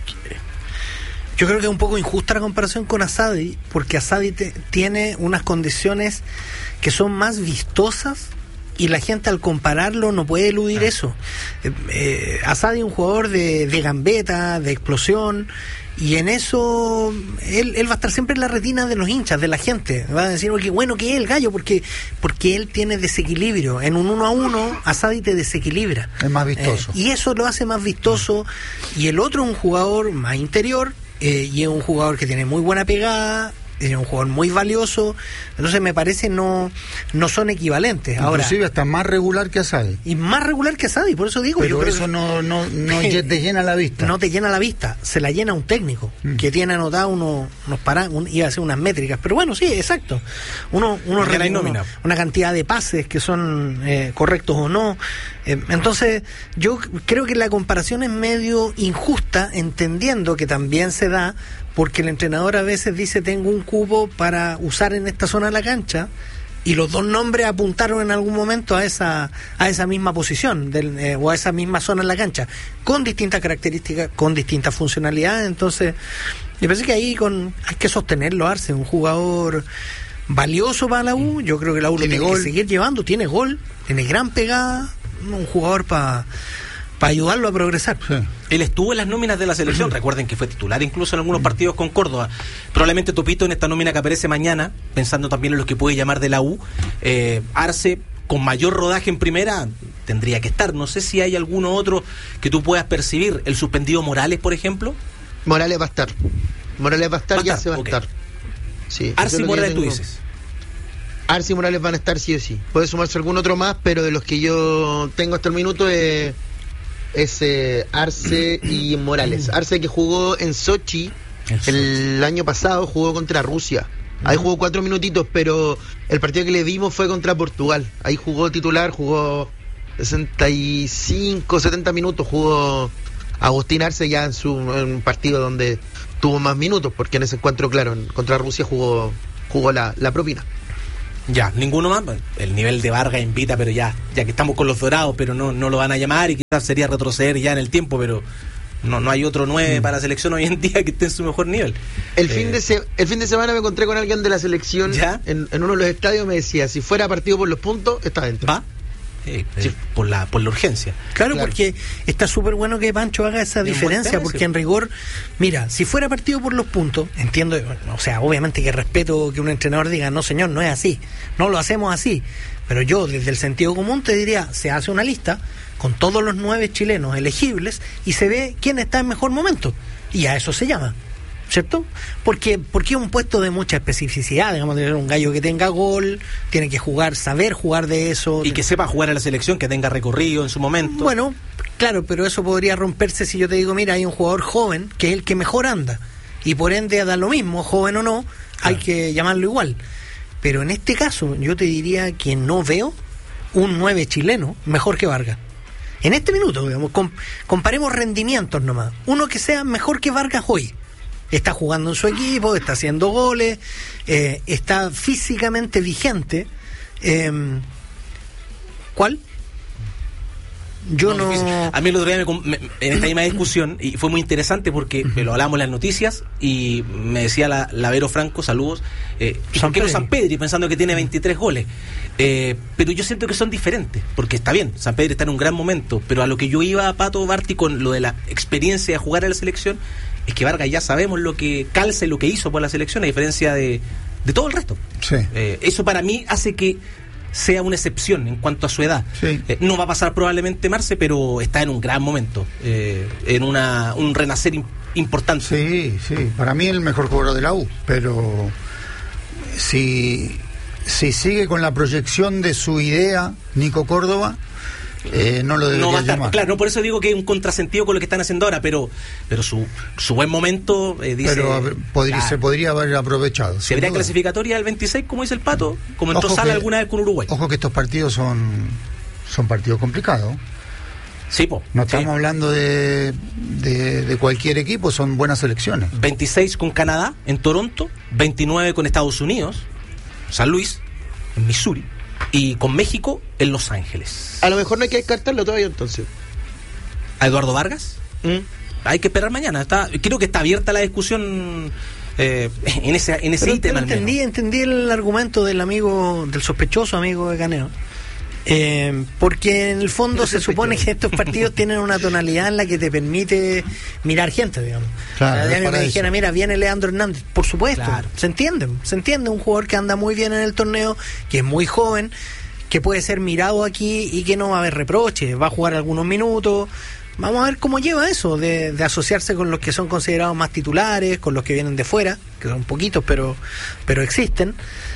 Yo creo que es un poco injusta la comparación con Asadi, porque Asadi tiene unas condiciones que son más vistosas y la gente al compararlo no puede eludir eso. Asadi es un jugador de gambeta, de explosión, y en eso él va a estar siempre en la retina de los hinchas, de la gente. Va a decir, qué bueno que es el gallo, porque él tiene desequilibrio. En un 1-1, Asadi te desequilibra. Es más vistoso. Y eso lo hace más vistoso. Y el otro es un jugador más interior, y es un jugador que tiene muy buena pegada, es un jugador muy valioso. Entonces me parece no son equivalentes. Inclusive hasta más regular que Asadi. Y más regular que Asadi, por eso digo. Pero eso no te llena la vista. No te llena la vista, se la llena un técnico que tiene anotado iba a hacer unas métricas, pero bueno, sí, exacto. Una cantidad de pases que son correctos o no. Entonces yo creo que la comparación es medio injusta, entendiendo que también se da porque el entrenador a veces dice tengo un cupo para usar en esta zona de la cancha, y los dos nombres apuntaron en algún momento a esa misma posición o a esa misma zona en la cancha, con distintas características, con distintas funcionalidades. Entonces me parece que ahí hay que sostenerlo. Arce, un jugador valioso para la U. Yo creo que la U lo tiene que seguir llevando. Tiene gol, tiene gran pegada, un jugador para ayudarlo a progresar. Sí. Él estuvo en las nóminas de la selección. Recuerden que fue titular incluso en algunos partidos con Córdoba. Probablemente Topito en esta nómina que aparece mañana, pensando también en los que puede llamar de la U, Arce con mayor rodaje en primera tendría que estar. No sé si hay alguno otro que tú puedas percibir. El suspendido Morales, por ejemplo. Morales va a estar, ya se va a estar. Sí, Arce y Morales tú dices. Arce y Morales van a estar sí o sí. Puede sumarse algún otro más, pero de los que yo tengo hasta el minuto es Arce y Morales. Arce, que jugó en Sochi el año pasado, jugó contra Rusia. Ahí jugó 4 minutitos, pero el partido que le dimos fue contra Portugal. Ahí jugó titular, jugó 65, 70 minutos. Jugó Agustín Arce ya en un partido donde tuvo más minutos, porque en ese encuentro, claro, contra Rusia jugó la propina. Ya, ninguno más. El nivel de Vargas invita, pero ya que estamos con los Dorados, pero no lo van a llamar, y quizás sería retroceder ya en el tiempo, pero no hay otro 9 para la selección hoy en día que esté en su mejor nivel. El fin de semana me encontré con alguien de la selección en uno de los estadios. Me decía, si fuera partido por los puntos, está dentro. ¿Va? Sí. Por la urgencia. Claro, porque está súper bueno que Pancho haga esa diferencia, porque en rigor, mira, si fuera partido por los puntos, entiendo, o sea, obviamente que respeto que un entrenador diga, no señor, no es así, no lo hacemos así, pero yo desde el sentido común te diría, se hace una lista con todos los 9 chilenos elegibles y se ve quién está en mejor momento, y a eso se llama, ¿cierto? Porque es un puesto de mucha especificidad, digamos, de un gallo que tenga gol, tiene que saber jugar de eso. Y que sepa jugar a la selección, que tenga recorrido en su momento. Bueno, claro, pero eso podría romperse si yo te digo, mira, hay un jugador joven que es el que mejor anda, y por ende da lo mismo, joven o no, hay que llamarlo igual. Pero en este caso, yo te diría que no veo un 9 chileno mejor que Vargas. En este minuto, digamos, comparemos rendimientos nomás. Uno que sea mejor que Vargas hoy. Está jugando en su equipo, está haciendo goles, está físicamente vigente. ¿Cuál? Yo no. A mí el otro día en esta misma discusión, y fue muy interesante porque lo hablamos en las noticias, y me decía la Vero Franco, saludos, ¿por qué no Sampedri, pensando que tiene 23 goles? Pero yo siento que son diferentes, porque está bien, Sampedri está en un gran momento, pero a lo que yo iba, Pato Barti, con lo de la experiencia de jugar a la selección, es que Vargas ya sabemos lo que calza y lo que hizo por la selección, a diferencia de todo el resto. Sí. Eso para mí hace que sea una excepción en cuanto a su edad. Sí. No va a pasar probablemente Marce, pero está en un gran momento, en un renacer importante. Sí, para mí el mejor jugador de la U, pero si sigue con la proyección de su idea, Nico Córdoba, no lo debería llamar. Claro, no, por eso digo que es un contrasentido con lo que están haciendo ahora, pero su buen momento dice... Pero se podría haber aprovechado. Si habría clasificatoria del 26, como dice el Pato, como entró Sala alguna vez con Uruguay. Ojo que estos partidos son partidos complicados. Sí, no estamos hablando de cualquier equipo, son buenas selecciones. 26 con Canadá en Toronto, 29 con Estados Unidos, San Luis, en Missouri, y con México en Los Ángeles. A lo mejor no hay que descartarlo todavía entonces. ¿A Eduardo Vargas? Hay que esperar mañana. Creo que está abierta la discusión en ese ítem. Entendí el argumento del sospechoso amigo de Caneo. Porque en el fondo se supone que estos partidos tienen una tonalidad en la que te permite mirar gente, digamos. Claro, si me dijera, mira, viene Leandro Hernández, por supuesto, claro. Se entiende, un jugador que anda muy bien en el torneo, que es muy joven, que puede ser mirado aquí y que no va a haber reproches, va a jugar algunos minutos. Vamos a ver cómo lleva eso, de asociarse con los que son considerados más titulares, con los que vienen de fuera, que son poquitos, pero existen.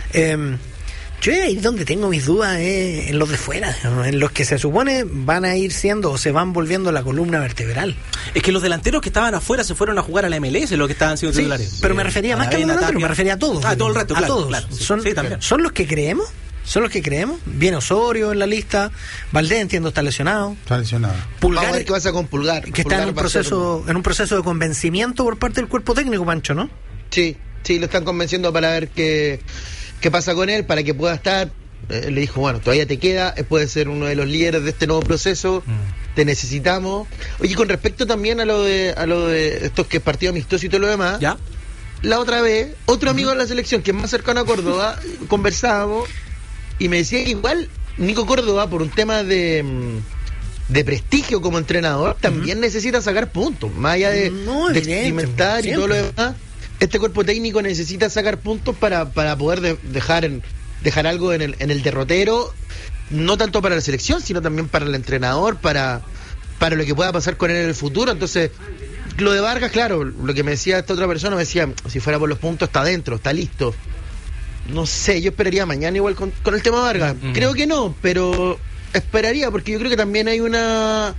Yo ahí donde tengo mis dudas es en los de fuera, en los que se supone van a ir siendo o se van volviendo la columna vertebral. Es que los delanteros que estaban afuera se fueron a jugar a la MLS, los que estaban siendo titulares. Pero me refería más que a los delanteros, me refería a todos. Todo el resto, a todos. Claro. ¿Son los que creemos? ¿Son los que creemos? Viene Osorio en la lista, Valdés entiendo está lesionado. Pulgar, vamos a ver qué pasa con Pulgar. Que está en un proceso de convencimiento por parte del cuerpo técnico, Pancho, ¿no? Sí, lo están convenciendo para ver qué pasa con él, para que pueda estar. Le dijo, bueno, todavía te queda, puede ser uno de los líderes de este nuevo proceso, te necesitamos. Oye, con respecto también a lo de estos que es partido amistoso y todo lo demás, ¿ya? La otra vez, otro amigo de la selección, que es más cercano a Córdoba, conversábamos y me decía que igual Nico Córdoba, por un tema de prestigio como entrenador, también necesita sacar puntos, más allá de experimentar y todo lo demás. Este cuerpo técnico necesita sacar puntos para poder dejar algo en el derrotero, no tanto para la selección, sino también para el entrenador, para lo que pueda pasar con él en el futuro. Entonces, lo de Vargas, claro, lo que me decía esta otra persona, me decía, si fuera por los puntos está dentro, está listo. No sé, yo esperaría mañana igual con el tema Vargas. Creo que no, pero esperaría, porque yo creo que también hay una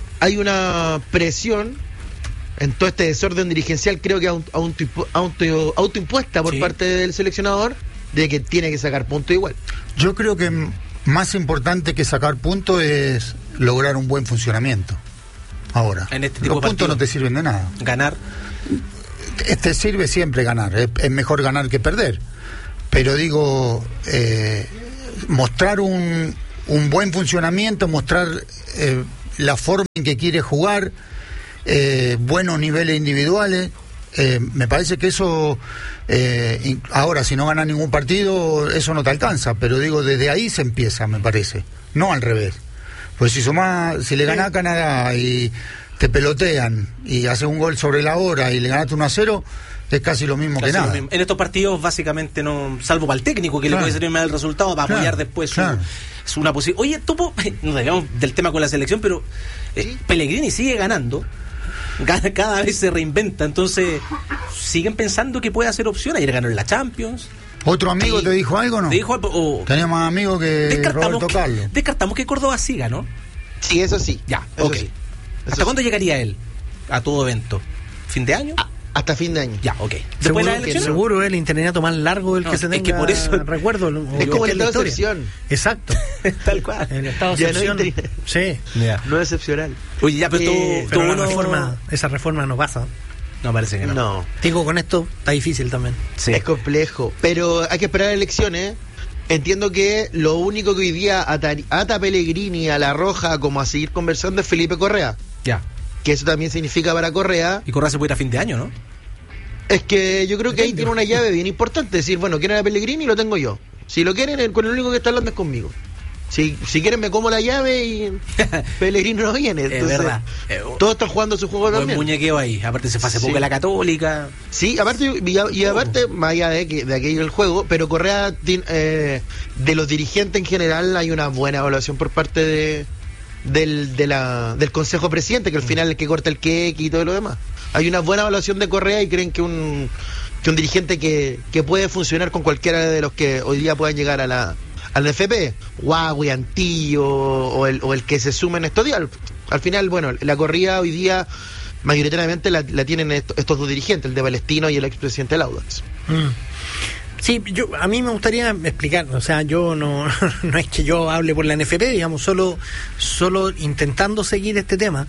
presión en todo este desorden dirigencial, creo que autoimpuesta por parte del seleccionador, de que tiene que sacar puntos igual. Yo creo que más importante que sacar puntos es lograr un buen funcionamiento. Ahora, en este tipo los puntos no te sirven de nada. Ganar. Te sirve siempre ganar, es mejor ganar que perder. Pero digo, mostrar un buen funcionamiento, mostrar la forma en que quiere jugar, buenos niveles individuales, me parece que eso, ahora si no ganas ningún partido, eso no te alcanza, pero digo, desde ahí se empieza, me parece, no al revés. Pues si le ganás a Canadá y te pelotean y haces un gol sobre la hora y le ganaste 1-0, es casi lo mismo que nada. En estos partidos básicamente no, salvo para el técnico que le puede servir mal el resultado, para apoyar después su una posibilidad. Oye, Topo, nos debemos del tema con la selección, pero Pellegrini sigue ganando, cada vez se reinventa, entonces siguen pensando que puede hacer opción. Ayer ganó en la Champions. ¿Otro amigo te dijo algo, no? ¿Te dijo algo? Tenía más amigos que Roberto Carlos. Descartamos que Córdoba siga, ¿no? Sí, eso sí. Ya, ok. ¿Hasta cuándo llegaría él a todo evento? ¿Fin de año? Hasta fin de año. Ya, ok. Después seguro el interinato más largo del que se tenga. Es que por eso recuerdo. Es como el estado de excepción. Exacto. Tal cual. El estado de excepción. Sí. No es excepcional. Oye, ya, pero esa reforma no pasa. No, parece que no. Digo, con esto está difícil también. Sí. Es complejo. Pero hay que esperar elecciones. Entiendo que lo único que hoy día ata Pellegrini a la roja como a seguir conversando es Felipe Correa. Ya. Que eso también significa para Correa. Y Correa se puede ir a fin de año, ¿no? Es que yo creo que ahí tiene una llave bien importante. Decir, bueno, quieren a Pellegrini y lo tengo yo. Si lo quieren, con el único que está hablando es conmigo. Si quieren me como la llave y Pellegrini no viene. Entonces, es verdad. Todos están jugando su juego también. Buen muñequeo ahí. Aparte se fue hace poco la Católica. Sí, aparte, y aparte, más allá de aquello el juego, pero Correa, de los dirigentes en general, hay una buena evaluación por parte del Consejo Presidente, que al final es el que corta el queque y todo lo demás. Hay una buena evaluación de Correa y creen que un dirigente que puede funcionar con cualquiera de los que hoy día puedan llegar a al NFP, Huawei, Antillo o el que se sume en estos días. Al final, bueno, la corrida hoy día mayoritariamente la tienen estos dos dirigentes, el de Palestino y el expresidente del Audax. Sí, a mí me gustaría explicar, o sea, yo no es que yo hable por la NFP, digamos, solo intentando seguir este tema.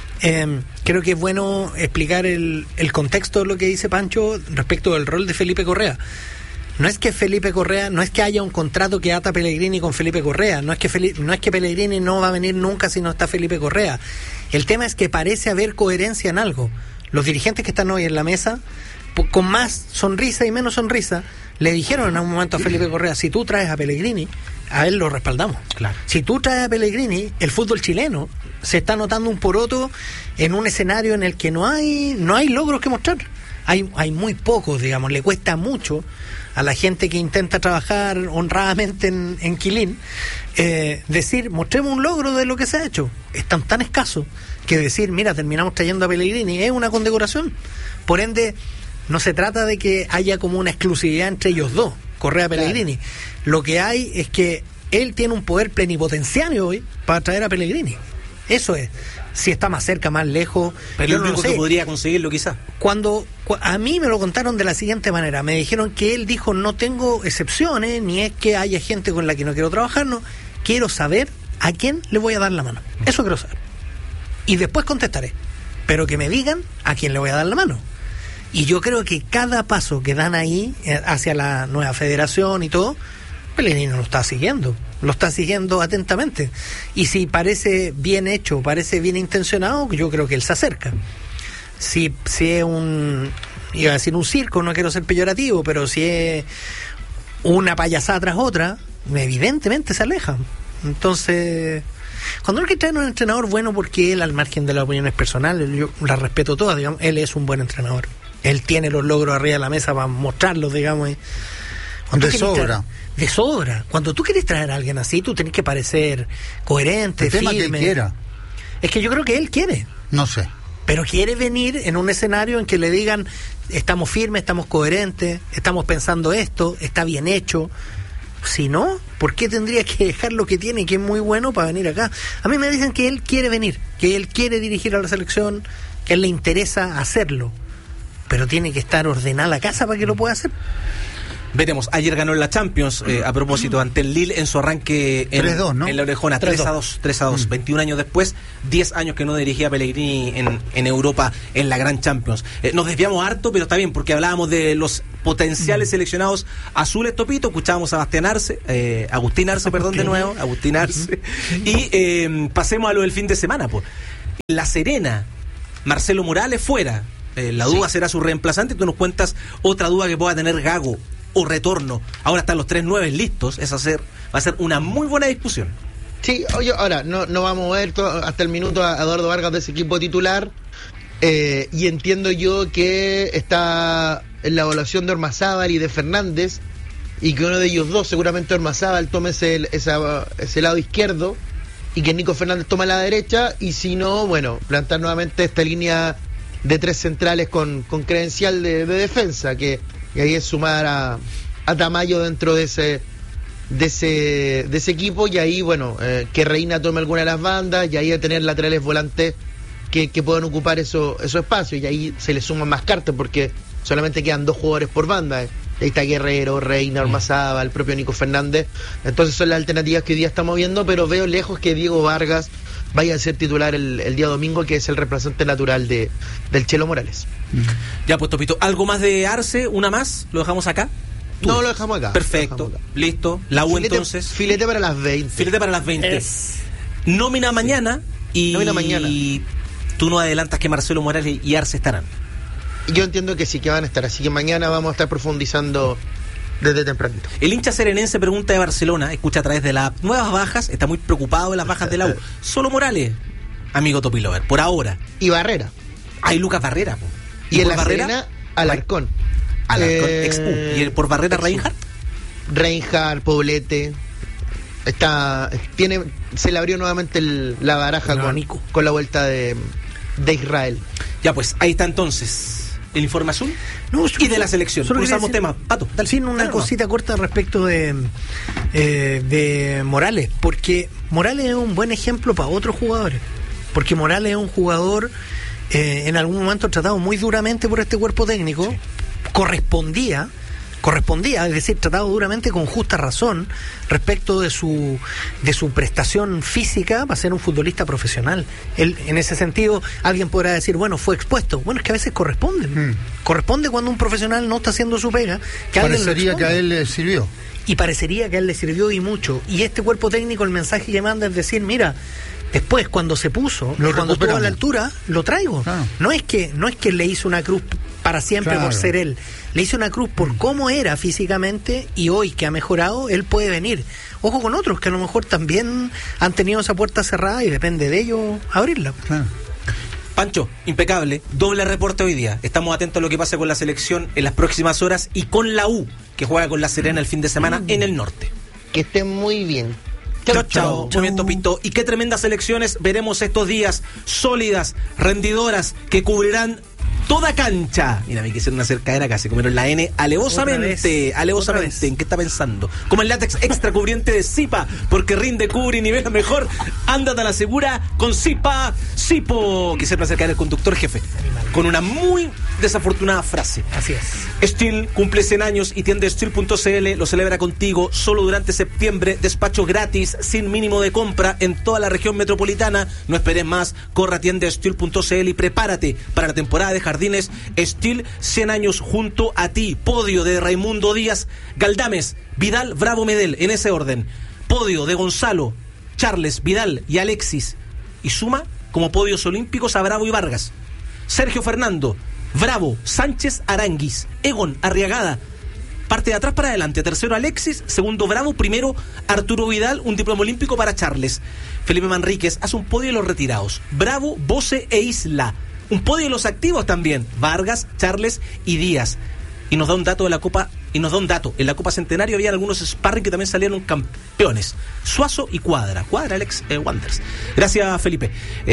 Creo que es bueno explicar el contexto de lo que dice Pancho respecto del rol de Felipe Correa. No es que Felipe Correa, no es que haya un contrato que ata a Pellegrini con Felipe Correa, no es que Pellegrini no va a venir nunca si no está Felipe Correa. El tema es que parece haber coherencia en algo. Los dirigentes que están hoy en la mesa, con más sonrisa y menos sonrisa, le dijeron en un momento a Felipe Correa: si tú traes a Pellegrini, a él lo respaldamos. Claro. Si tú traes a Pellegrini, el fútbol chileno se está notando un poroto en un escenario en el que no hay logros que mostrar. Hay muy pocos, digamos, le cuesta mucho a la gente que intenta trabajar honradamente en Quilín decir, mostremos un logro de lo que se ha hecho. Es tan escaso que decir, mira, terminamos trayendo a Pellegrini, es una condecoración. Por ende, no se trata de que haya como una exclusividad entre ellos dos, Correa Pellegrini. Claro. Lo que hay es que él tiene un poder plenipotenciario hoy para traer a Pellegrini. Eso es. Si está más cerca, más lejos. Pero yo lo único que podría conseguirlo quizás. Cuando a mí me lo contaron de la siguiente manera. Me dijeron que él dijo, no tengo excepciones, ni es que haya gente con la que no quiero trabajar, no. Quiero saber a quién le voy a dar la mano. Eso quiero saber. Y después contestaré. Pero que me digan a quién le voy a dar la mano. Y yo creo que cada paso que dan ahí hacia la nueva federación y todo, Pellegrini lo está siguiendo atentamente. Y si parece bien hecho, parece bien intencionado, yo creo que él se acerca. Si es iba a decir un circo, no quiero ser peyorativo, pero si es una payasada tras otra, evidentemente se aleja. Entonces, cuando hay que traer un entrenador bueno, porque él, al margen de las opiniones personales, yo las respeto todas, digamos, él es un buen entrenador. Él tiene los logros arriba de la mesa para mostrarlos, digamos. De sobra. Cuando tú quieres traer a alguien así, tú tenés que parecer coherente, firme. Que es que yo creo que él quiere. No sé. Pero quiere venir en un escenario en que le digan, estamos firmes, estamos coherentes, estamos pensando esto, está bien hecho. Si no, ¿por qué tendría que dejar lo que tiene, que es muy bueno, para venir acá? A mí me dicen que él quiere venir, que él quiere dirigir a la selección, que a él le interesa hacerlo. Pero tiene que estar ordenada la casa para que lo pueda hacer. Veremos, ayer ganó en la Champions, a propósito, ante el Lille en su arranque en 3-2, ¿no? En la Orejona, 3-2. 21 años después, 10 años que no dirigía Pellegrini en Europa en la Gran Champions. Nos desviamos harto, pero está bien, porque hablábamos de los potenciales seleccionados azules, Topito, escuchábamos a Agustín Arce, de nuevo, Agustín Arce, y pasemos a lo del fin de semana, pues. La Serena, Marcelo Morales fuera. La duda será su reemplazante. Tú nos cuentas otra duda que pueda tener Gago o retorno. Ahora están los 3-9 listos. Va a ser una muy buena discusión. Sí, oye, ahora no vamos a ver hasta el minuto a Eduardo Vargas de ese equipo titular. Y entiendo yo que está en la evaluación de Ormazábal y de Fernández, y que uno de ellos dos, seguramente Ormazábal, tome ese lado izquierdo y que Nico Fernández tome la derecha, y si no, bueno, plantar nuevamente esta línea de tres centrales con credencial de defensa, que ahí es sumar a Tamayo dentro de ese equipo, y ahí, bueno, que Reina tome alguna de las bandas, y ahí tener laterales volantes que puedan ocupar esos espacios, y ahí se le suman más cartas, porque solamente quedan 2 jugadores por banda. Ahí está Guerrero, Reina, Ormazábal, el propio Nico Fernández. Entonces son las alternativas que hoy día estamos viendo, pero veo lejos que Diego Vargas vaya a ser titular el día domingo, que es el reemplazante natural del Chelo Morales. Ya, pues, Topito, ¿algo más de Arce? ¿Una más? ¿Lo dejamos acá? ¿Tú? No, lo dejamos acá. Perfecto, listo. La U, entonces. Filete para las 20. Filete para las 20. Nómina mañana, y nómina mañana. Tú no adelantas que Marcelo Morales y Arce estarán. Yo entiendo que sí, que van a estar, así que mañana vamos a estar profundizando desde tempranito. El hincha serenense pregunta de Barcelona, escucha a través de las nuevas bajas, está muy preocupado de las bajas de la U. Solo Morales, amigo Topilover, por ahora. Y Barrera. Hay Lucas Barrera. Y en la Serena, Alarcón. ¿Y por Barrera Reinhardt? Reinhardt, Poblete. Se le abrió nuevamente la baraja con la vuelta de Israel. Ya, pues, ahí está entonces el informe azul y de la selección. Cruzamos temas. Pato, dale. Sin una cosita corta respecto de de Morales, porque Morales es un buen ejemplo para otros jugadores, porque Morales es un jugador en algún momento tratado muy duramente por este cuerpo técnico, sí. correspondía, es decir, tratado duramente con justa razón respecto de su prestación física para ser un futbolista profesional. Él, en ese sentido, alguien podrá decir, bueno, fue expuesto. Bueno, es que a veces corresponde. Corresponde cuando un profesional no está haciendo su pega. Que parecería que a él le sirvió. Y parecería que a él le sirvió y mucho. Y este cuerpo técnico, el mensaje que manda es decir, mira, después cuando se puso, cuando estuvo a la altura, lo traigo. Claro. No es que le hizo una cruz para siempre, claro, por ser él. Le hizo una cruz por cómo era físicamente, y hoy que ha mejorado, él puede venir. Ojo con otros que a lo mejor también han tenido esa puerta cerrada y depende de ellos abrirla. Claro. Pancho, impecable, doble reporte hoy día. Estamos atentos a lo que pase con la selección en las próximas horas y con la U, que juega con la Serena el fin de semana en el norte. Que estén muy bien. Chao. Movimiento Pinto. Y qué tremendas selecciones veremos estos días, sólidas, rendidoras, que cubrirán toda cancha. Mira, me quisieron hacer caer acá, se comieron la N alevosamente. ¿En qué está pensando? Como el látex extra cubriente de Zipa, porque rinde, cubre y nivela mejor. Ándate a la segura con Zipa. Zipo. Quisieron hacer caer el conductor jefe con una muy desafortunada frase. Así es. Steel cumple 100 años y tienda Steel.cl lo celebra contigo solo durante septiembre. Despacho gratis, sin mínimo de compra en toda la región metropolitana. No esperes más, corre a tienda Steel.cl y prepárate para la temporada de jardines. Steel, 100 años junto a ti. Podio de Raimundo Díaz, Galdames, Vidal, Bravo, Medel, en ese orden. Podio de Gonzalo, Charles, Vidal y Alexis. Y suma como podios olímpicos a Bravo y Vargas. Sergio Fernando, Bravo, Sánchez, Aranguis, Egon, Arriagada. Parte de atrás para adelante. Tercero Alexis, segundo Bravo, primero Arturo Vidal, un diploma olímpico para Charles. Felipe Manríquez hace un podio de los retirados. Bravo, Bose e Isla. Un podio de los activos también. Vargas, Charles y Díaz. Y nos da un dato de la Copa, en la Copa Centenario había algunos sparring que también salieron campeones. Suazo y Cuadra, Alex Wanderers. Gracias, Felipe.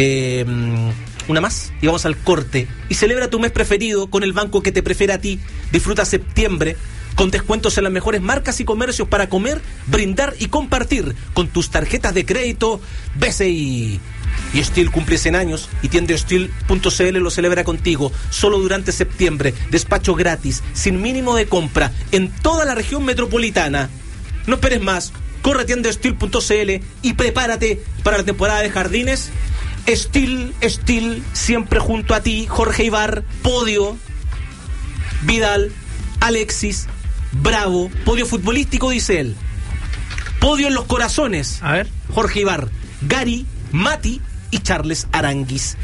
Una más y vamos al corte. Y celebra tu mes preferido con el banco que te prefiere a ti. Disfruta septiembre con descuentos en las mejores marcas y comercios para comer, brindar y compartir con tus tarjetas de crédito BCI. Y Steel cumple 100 años y tienda Steel.cl lo celebra contigo solo durante septiembre. Despacho gratis, sin mínimo de compra en toda la región metropolitana. No esperes más, corre a tienda Steel.cl y prepárate para la temporada de jardines. Steel, siempre junto a ti. Jorge Ibar, podio. Vidal, Alexis, Bravo, podio futbolístico, dice él. Podio en los corazones. A ver. Jorge Ibar, Gary, Mati y Charles Aranguis.